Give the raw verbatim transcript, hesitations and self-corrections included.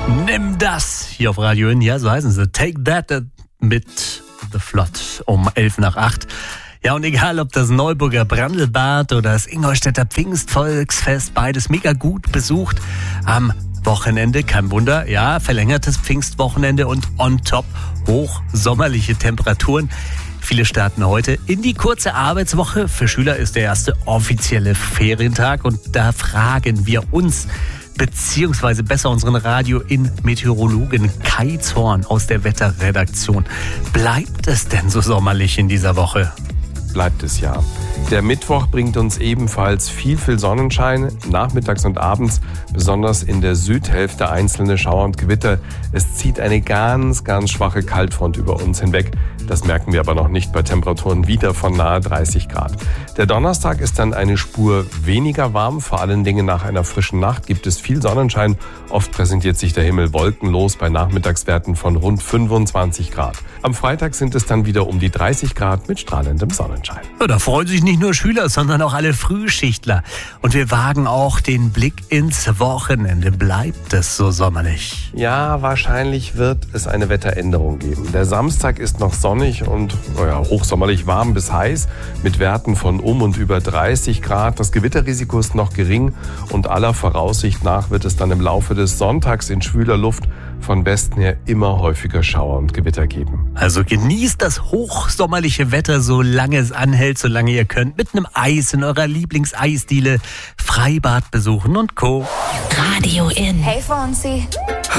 Nimm das hier auf Radio In, ja, so heißen sie. Take That mit The Flood um elf nach acht. Ja, und egal, ob das Neuburger Brandelbad oder das Ingolstädter Pfingstvolksfest, beides mega gut besucht. Am Wochenende, kein Wunder, ja, verlängertes Pfingstwochenende und on top hochsommerliche Temperaturen. Viele starten heute in die kurze Arbeitswoche. Für Schüler ist der erste offizielle Ferientag und da fragen wir uns, beziehungsweise besser unseren Radio-In-Meteorologen Kai Zorn aus der Wetterredaktion. Bleibt es denn so sommerlich in dieser Woche? Bleibt es ja. Der Mittwoch bringt uns ebenfalls viel, viel Sonnenschein, nachmittags und abends, besonders in der Südhälfte einzelne Schauer und Gewitter. Es zieht eine ganz, ganz schwache Kaltfront über uns hinweg. Das merken wir aber noch nicht bei Temperaturen wieder von nahe dreißig Grad. Der Donnerstag ist dann eine Spur weniger warm. Vor allen Dingen nach einer frischen Nacht gibt es viel Sonnenschein. Oft präsentiert sich der Himmel wolkenlos bei Nachmittagswerten von rund fünfundzwanzig Grad. Am Freitag sind es dann wieder um die dreißig Grad mit strahlendem Sonnenschein. Ja, da freuen sich nicht nur Schüler, sondern auch alle Frühschichtler. Und wir wagen auch den Blick ins Wochenende. Bleibt es so sommerlich? Ja, wahrscheinlich wird es eine Wetteränderung geben. Der Samstag ist noch sonnig und naja, hochsommerlich warm bis heiß mit Werten von um und über dreißig Grad. Das Gewitterrisiko ist noch gering und aller Voraussicht nach wird es dann im Laufe des Sonntags in schwüler Luft von Westen her immer häufiger Schauer und Gewitter geben. Also genießt das hochsommerliche Wetter, solange es anhält, solange ihr könnt, mit einem Eis in eurer Lieblingseisdiele, Freibad besuchen und Co. Radio In. Hey Fonsi.